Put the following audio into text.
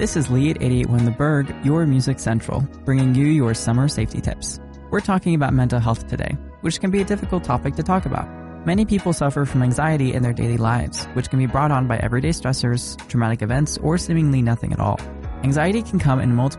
This is Lee at 88.1 The Berg, your music central, bringing you your summer safety tips. We're talking about mental health today, which can be a difficult topic to talk about. Many people suffer from anxiety in their daily lives, which can be brought on by everyday stressors, traumatic events, or seemingly nothing at all. Anxiety can come in multiple